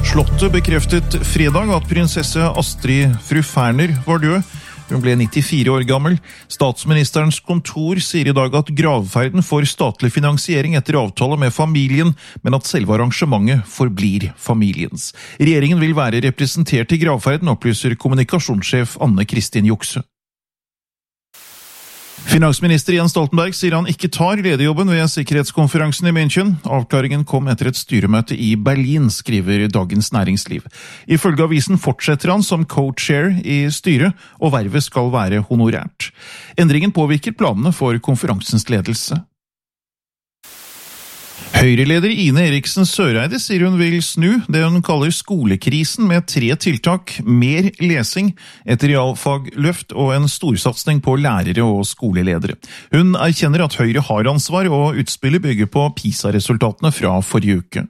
Slottet bekreftet fredag at prinsesse Astrid fru Ferner var død. Hun ble 94 år gammel. Statsministerens kontor sier i dag at gravferden får statlig finansiering etter avtale med familien, men at selve arrangementet forblir familiens. Regjeringen vil være representert i gravferden, opplyser kommunikasjonssjef Anne Kristin Jukse. Finansminister Jens Stoltenberg sier han ikke tar lederjobben ved sikkerhetskonferansen i München. Avklaringen kom etter et styremøte i Berlin, skriver Dagens Næringsliv. Ifølge avisen fortsetter han som co-chair i styret, og vervet skal være honorært. Endringen påvirker planene for konferansens ledelse. Høyreleder Ine Eriksen Søreide sier hun vil snu det hun kaller skolekrisen med 3 tiltak, mer lesing, et realfagløft og en storsatsning på lærere og skoleledere. Hun erkjenner at Høyre har ansvar, og utspillet bygger på PISA-resultatene fra forrige uke.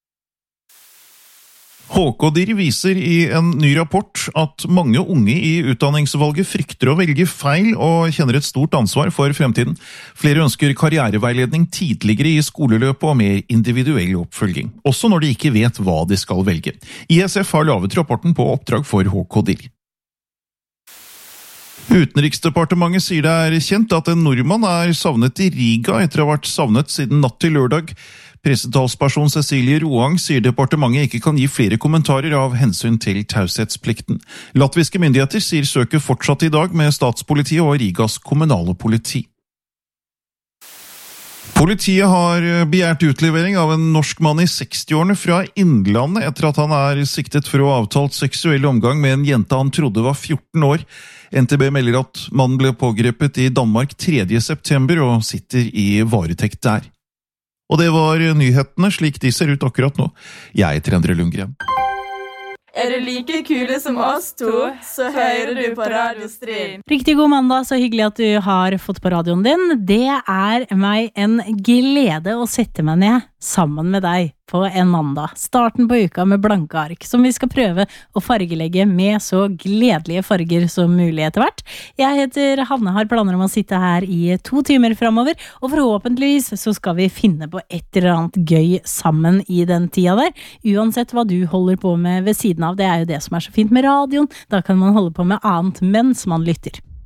HK-dir viser i en ny rapport at mange unge i utdanningsvalget frykter å velge feil og kjenner et stort ansvar for fremtiden. Flere ønsker karriereveiledning tidligere i skoleløpet og mer individuell oppfølging, også når de ikke vet hva de skal velge. ISF har lavet rapporten på oppdrag for HK-dir. Utenriksdepartementet sier det er kjent at en nordmann er savnet i Riga etter å ha vært savnet siden natt til lørdag. Pressetalsperson Cecilie Roang sier departementet ikke kan gi flere kommentarer av hensyn til taushetsplikten. Latviske myndigheter sier søket fortsatt i dag med statspolitiet og Rigas kommunale politi. Politiet har begjært utlevering av en norsk mann i 60-årene fra Innlandet etter at han er siktet for å ha avtalt seksuell omgang med en jente han trodde var 14 år. NTB melder at mannen ble pågrepet i Danmark 3. september og sitter i varetekt der. Og det var nyhetene slik de ser ut akkurat nå. Jeg heter Endre Lundgren. Er du like kule som oss to, så hører du på Radio Stryn. Riktig god mandag, så hyggelig at du har fått på radioen din. Det er meg en glede å sette meg ned sammen med deg på en mandag. Starten på uka med blanke ark, som vi skal prøve å fargelegge med så gledelige farger som mulig etter hvert. Jeg heter Hanne, har planer om å sitte her i 2 timer fremover, og forhåpentligvis så skal vi finne på et eller annet gøy sammen i den tida der. Uansett hva du holder på med ved siden av, det er jo det som er så fint med radioen. Da kan man holde på med annet mens man lytter.